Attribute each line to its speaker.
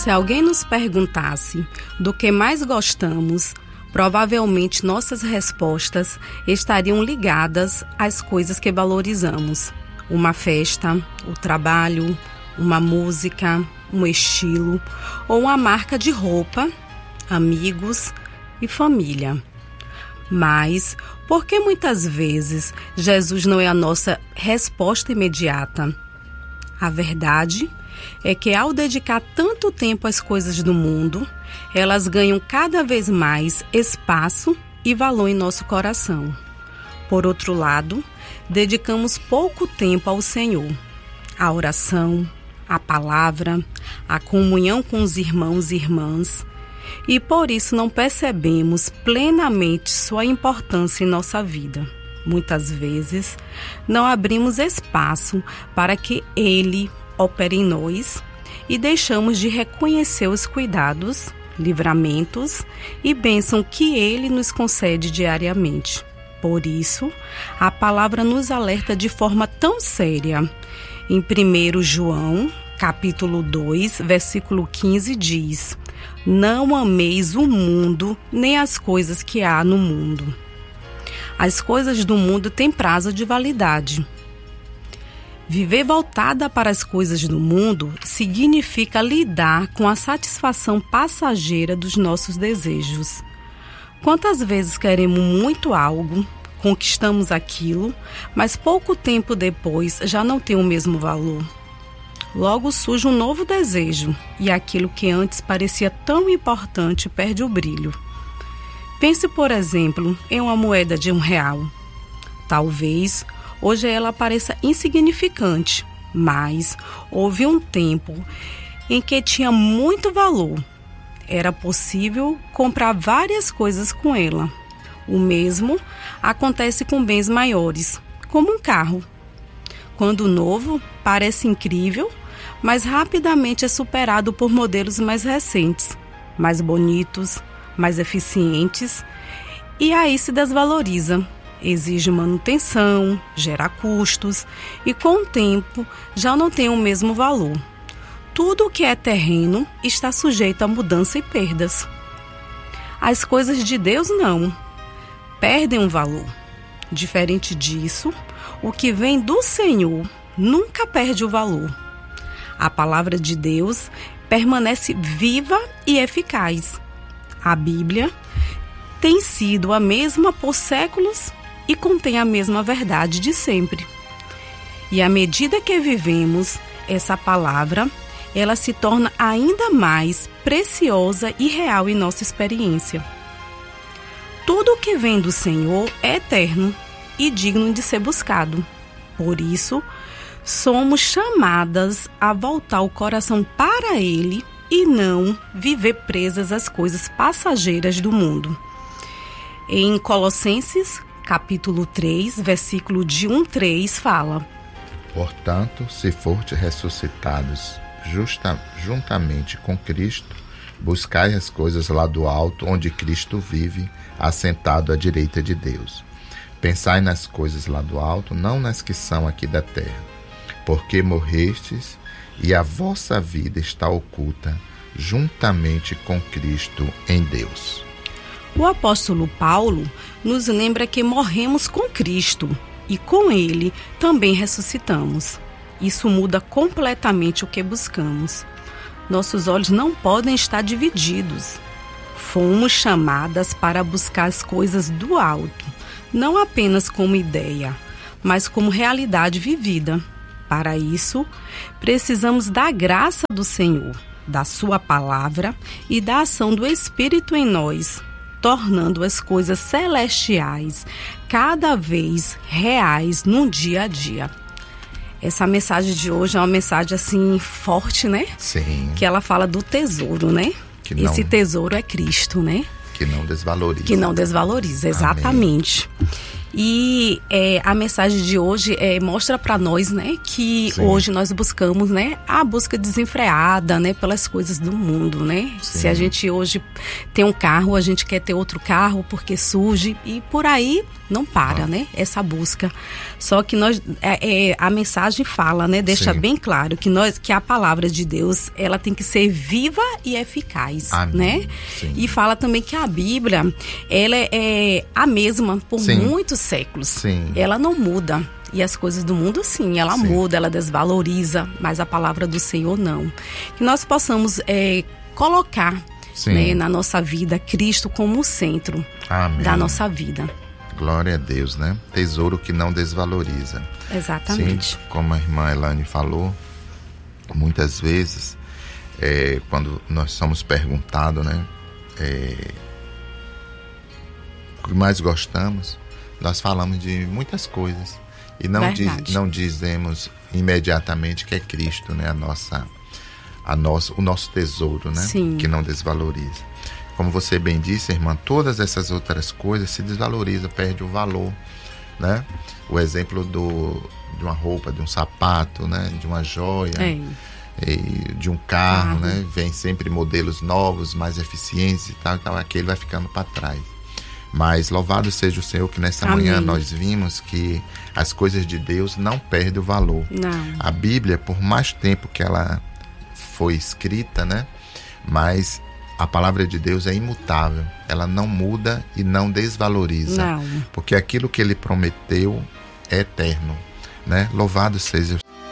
Speaker 1: Se alguém nos perguntasse do que mais gostamos, provavelmente nossas respostas estariam ligadas às coisas que valorizamos. Uma festa, o trabalho, uma música, um estilo ou uma marca de roupa, amigos e família. Mas, por que muitas vezes Jesus não é a nossa resposta imediata? A verdade é que ao dedicar tanto tempo às coisas do mundo, elas ganham cada vez mais espaço e valor em nosso coração. Por outro lado, dedicamos pouco tempo ao Senhor, à oração, à palavra, à comunhão com os irmãos e irmãs, e por isso não percebemos plenamente sua importância em nossa vida. Muitas vezes, não abrimos espaço para que Ele opere em nós e deixamos de reconhecer os cuidados, livramentos e bênção que Ele nos concede diariamente. Por isso, a palavra nos alerta de forma tão séria. Em 1 João, capítulo 2, versículo 15, diz: "Não ameis o mundo, nem as coisas que há no mundo." As coisas do mundo têm prazo de validade. Viver voltada para as coisas do mundo significa lidar com a satisfação passageira dos nossos desejos. Quantas vezes queremos muito algo, conquistamos aquilo, mas pouco tempo depois já não tem o mesmo valor. Logo surge um novo desejo e aquilo que antes parecia tão importante perde o brilho. Pense, por exemplo, em uma moeda de R$1. Talvez hoje ela pareça insignificante, mas houve um tempo em que tinha muito valor. Era possível comprar várias coisas com ela. O mesmo acontece com bens maiores, como um carro. Quando novo, parece incrível, mas rapidamente é superado por modelos mais recentes, mais bonitos, mais eficientes, e aí se desvaloriza. Exige manutenção, gera custos e com o tempo já não tem o mesmo valor. Tudo o que é terreno está sujeito a mudança e perdas. As coisas de Deus não, perdem um valor. Diferente disso, o que vem do Senhor nunca perde o valor. A palavra de Deus permanece viva e eficaz. A Bíblia tem sido a mesma por séculos e contém a mesma verdade de sempre. E à medida que vivemos essa palavra, ela se torna ainda mais preciosa e real em nossa experiência. Tudo o que vem do Senhor é eterno e digno de ser buscado. Por isso, somos chamadas a voltar o coração para Ele e não viver presas às coisas passageiras do mundo. Em Colossenses, capítulo 3, versículo de 1-3, fala:
Speaker 2: "Portanto, se fortes ressuscitados juntamente com Cristo, buscai as coisas lá do alto, onde Cristo vive, assentado à direita de Deus. Pensai nas coisas lá do alto, não nas que são aqui da terra, porque morrestes e a vossa vida está oculta juntamente com Cristo em Deus."
Speaker 1: O apóstolo Paulo nos lembra que morremos com Cristo e com Ele também ressuscitamos. Isso muda completamente o que buscamos. Nossos olhos não podem estar divididos. Fomos chamadas para buscar as coisas do alto, não apenas como ideia, mas como realidade vivida. Para isso, precisamos da graça do Senhor, da Sua palavra e da ação do Espírito em nós, tornando as coisas celestiais cada vez reais no dia a dia. Essa mensagem de hoje é uma mensagem assim forte, né?
Speaker 2: Sim.
Speaker 1: Que ela fala do tesouro, né? Esse tesouro é Cristo, né?
Speaker 2: Que não desvaloriza.
Speaker 1: Que não desvaloriza, exatamente.
Speaker 2: Amém.
Speaker 1: E a mensagem de hoje mostra para nós, né, que Sim. hoje nós buscamos, né, a busca desenfreada, né, pelas coisas do mundo, né? Sim. Se a gente hoje tem um carro, a gente quer ter outro carro porque surge e por aí não para, né, essa busca. Só que nós, a mensagem fala, né, deixa Sim. bem claro que a palavra de Deus, ela tem que ser viva e eficaz, Amém. Né? Sim. E fala também que a Bíblia, ela é a mesma por Sim. muitos séculos. Sim. Ela não muda. E as coisas do mundo, sim, ela muda, ela desvaloriza, mas a palavra do Senhor não. Que nós possamos colocar, né, na nossa vida Cristo como o centro Amém. Da nossa vida.
Speaker 2: Glória a Deus, né? Tesouro que não desvaloriza.
Speaker 1: Exatamente.
Speaker 2: Sim, como a irmã Elaine falou, muitas vezes, quando nós somos perguntados, né, o que mais gostamos, nós falamos de muitas coisas e não dizemos imediatamente que é Cristo, né, o nosso tesouro, né, Sim. que não desvaloriza. Como você bem disse, irmã, todas essas outras coisas se desvalorizam, perde o valor, né? O exemplo de uma roupa, de um sapato, né? De uma joia, de um carro, né? Vem sempre modelos novos, mais eficientes e tal, então aquele vai ficando para trás. Mas louvado seja o Senhor que nessa Amém. Manhã nós vimos que as coisas de Deus não perdem o valor.
Speaker 1: Não.
Speaker 2: A Bíblia, por mais tempo que ela foi escrita, né? Mas a palavra de Deus é imutável, ela não muda e não desvaloriza,
Speaker 1: não.
Speaker 2: porque aquilo que ele prometeu é eterno, né? Louvado seja